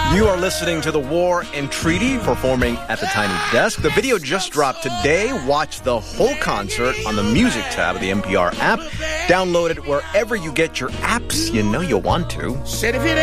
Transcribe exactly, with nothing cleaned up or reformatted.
You are listening to The War and Treaty performing at the Tiny Desk. The video just dropped today. Watch the whole concert on the music tab of the N P R app. Download it wherever you get your apps. You know you'll want to.